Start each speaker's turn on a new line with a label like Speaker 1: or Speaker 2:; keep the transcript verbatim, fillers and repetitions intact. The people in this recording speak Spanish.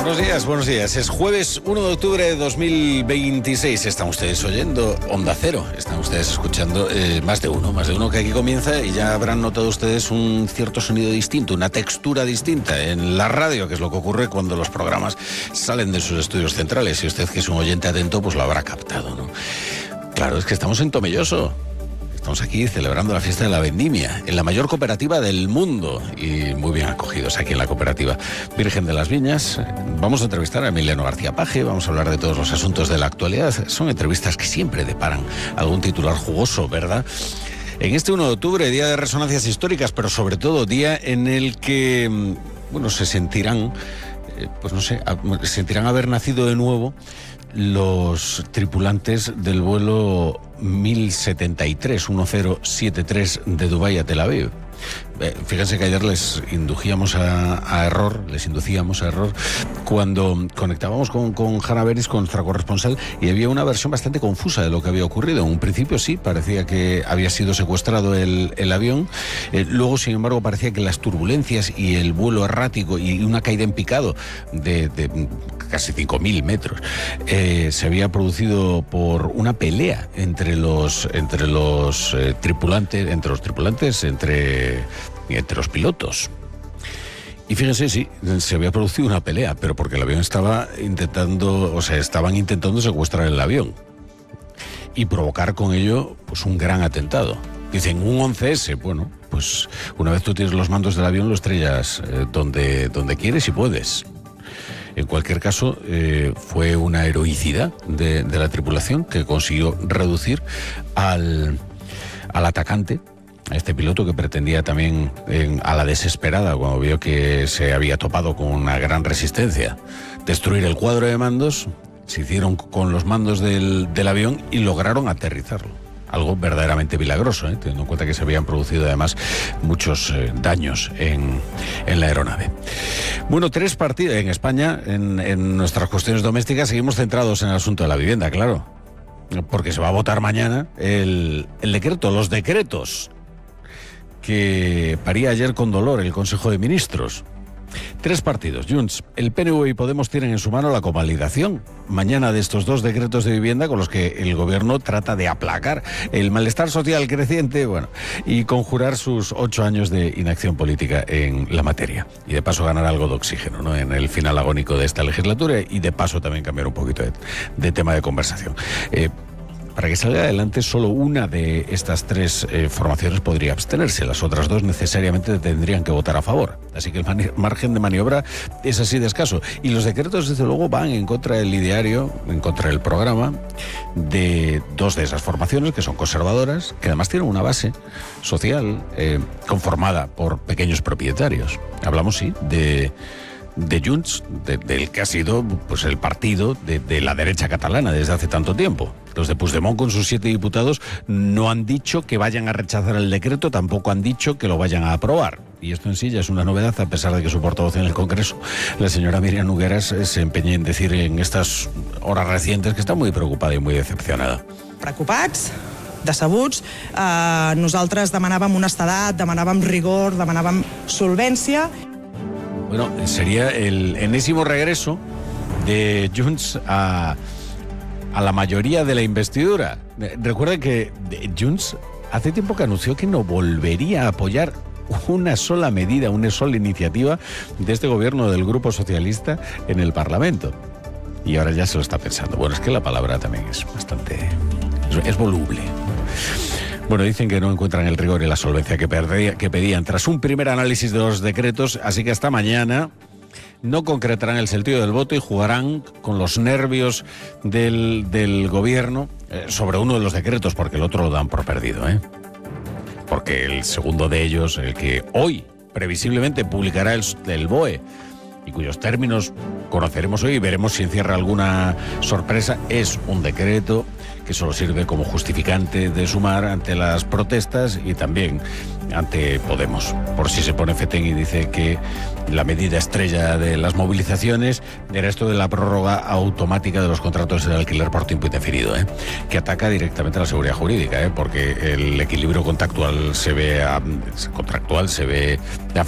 Speaker 1: Buenos días, buenos días. Es jueves primero de octubre de dos mil veintiséis. Están ustedes oyendo Onda Cero. Están ustedes escuchando eh, más de uno, más de uno que aquí comienza y ya habrán notado ustedes un cierto sonido distinto, una textura distinta en la radio, que es lo que ocurre cuando los programas salen de sus estudios centrales. Y usted, que es un oyente atento, pues lo habrá captado, ¿no? Claro, es que estamos en Tomelloso. Estamos aquí celebrando la fiesta de la vendimia, en la mayor cooperativa del mundo, y muy bien acogidos aquí en la cooperativa Virgen de las Viñas. Vamos a entrevistar a Emiliano García Paje, vamos a hablar de todos los asuntos de la actualidad. Son entrevistas que siempre deparan algún titular jugoso, ¿verdad? En este primero de octubre, día de resonancias históricas, pero sobre todo día en el que, bueno, se sentirán, pues no sé, sentirán haber nacido de nuevo los tripulantes del vuelo mil setenta y tres, mil setenta y tres de Dubái a Tel Aviv. Eh, fíjense que ayer les indujíamos a, a error, les inducíamos a error cuando conectábamos con, con Hanna Beris, con nuestra corresponsal, y había una versión bastante confusa de lo que había ocurrido. En un principio sí, parecía que había sido secuestrado el, el avión, eh, luego sin embargo parecía que las turbulencias y el vuelo errático y una caída en picado de, de casi cinco mil metros eh, se había producido por una pelea entre los, entre los eh, tripulantes, entre los tripulantes, entre entre los pilotos. Y fíjense, sí, se había producido una pelea, pero porque el avión estaba intentando, o sea, estaban intentando secuestrar el avión y provocar con ello, pues, un gran atentado. Dicen un once ese, bueno, pues una vez tú tienes los mandos del avión, lo estrellas eh, donde, donde quieres y puedes. En cualquier caso, eh, fue una heroicidad de, de la tripulación que consiguió reducir al, al atacante, a este piloto que pretendía también, en, a la desesperada, cuando vio que se había topado con una gran resistencia, destruir el cuadro de mandos. Se hicieron con los mandos del, del avión y lograron aterrizarlo. Algo verdaderamente milagroso, ¿eh? Teniendo en cuenta que se habían producido además muchos eh, daños en, en la aeronave. Bueno, tres partidos en España, en, en nuestras cuestiones domésticas, seguimos centrados en el asunto de la vivienda, claro. Porque se va a votar mañana el, el decreto, los decretos que paría ayer con dolor el Consejo de Ministros. Tres partidos, Junts, el P N V y Podemos, tienen en su mano la convalidación mañana de estos dos decretos de vivienda con los que el gobierno trata de aplacar el malestar social creciente, bueno, y conjurar sus ocho años de inacción política en la materia. Y de paso ganar algo de oxígeno, ¿no?, en el final agónico de esta legislatura, y de paso también cambiar un poquito de, de tema de conversación. Eh, Para que salga adelante, solo una de estas tres eh, formaciones podría abstenerse. Las otras dos necesariamente tendrían que votar a favor. Así que el man- margen de maniobra es así de escaso. Y los decretos, desde luego, van en contra del ideario, en contra del programa de dos de esas formaciones, que son conservadoras, que además tienen una base social eh, conformada por pequeños propietarios. Hablamos, sí, de... de Junts, de, del que ha sido, pues, el partido de, de la derecha catalana desde hace tanto tiempo. Los de Puigdemont, con sus siete diputados, no han dicho que vayan a rechazar el decreto, tampoco han dicho que lo vayan a aprobar. Y esto en sí ya es una novedad, a pesar de que su portavoz en el Congreso, la señora Míriam Nogueras, se empeña en decir en estas horas recientes que está muy preocupada y muy decepcionada.
Speaker 2: Preocupats, decebuts, eh, nosaltres demanàvem honestedat, demanàvem rigor, demanàvem solvència.
Speaker 1: Bueno, sería el enésimo regreso de Junts a, a la mayoría de la investidura. Recuerden que Junts hace tiempo que anunció que no volvería a apoyar una sola medida, una sola iniciativa de este gobierno del Grupo Socialista en el Parlamento. Y ahora ya se lo está pensando. Bueno, es que la palabra también es bastante... es, es voluble. Bueno, dicen que no encuentran el rigor y la solvencia que, perdía, que pedían tras un primer análisis de los decretos, así que hasta mañana no concretarán el sentido del voto y jugarán con los nervios del, del gobierno eh, sobre uno de los decretos, porque el otro lo dan por perdido, ¿eh? Porque el segundo de ellos, el que hoy previsiblemente publicará el, el B O E, y cuyos términos conoceremos hoy y veremos si encierra alguna sorpresa, es un decreto que solo sirve como justificante de sumar ante las protestas y también ante Podemos, por si se pone fetén y dice que la medida estrella de las movilizaciones era esto de la prórroga automática de los contratos de alquiler por tiempo indefinido, ¿eh? Que ataca directamente a la seguridad jurídica, ¿eh? Porque el equilibrio contractual se ve, contractual se ve